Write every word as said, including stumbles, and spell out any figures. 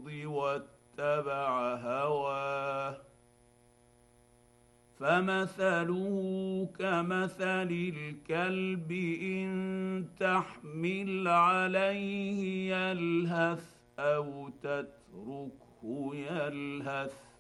الارض واتبع هواه فمثله كمثل الكلب ان تحمل عليه يلهث او تتركه يلهث